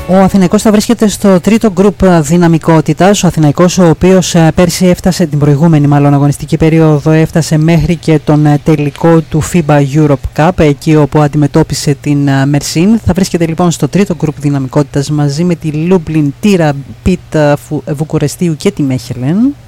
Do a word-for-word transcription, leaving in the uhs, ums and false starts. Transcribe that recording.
Ο Αθηναϊκός θα βρίσκεται στο τρίτο γκρουπ δυναμικότητας. Ο Αθηναϊκός, ο οποίος πέρσι έφτασε, την προηγούμενη μάλλον αγωνιστική περίοδο, έφτασε μέχρι και τον τελικό του FIBA Europe Cup, εκεί όπου αντιμετώπισε την Μερσίν. Θα βρίσκεται λοιπόν στο τρίτο γκρουπ δυναμικότητας μαζί με τη Λούμπλιν, τη Ραμπίτ Βουκουρεστίου και τη Μέχελεν.